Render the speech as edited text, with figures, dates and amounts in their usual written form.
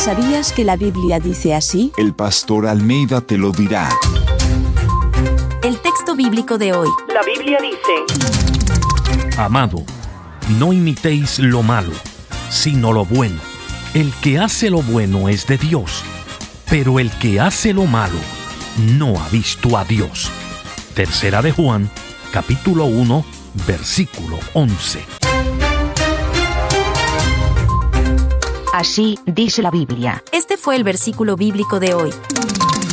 ¿Sabías que la Biblia dice así? El pastor Almeida te lo dirá. El texto bíblico de hoy. La Biblia dice: Amado, no imitéis lo malo, sino lo bueno. El que hace lo bueno es de Dios, pero el que hace lo malo no ha visto a Dios. Tercera de Juan, capítulo 1, versículo 11. Así dice la Biblia. Este fue el versículo bíblico de hoy.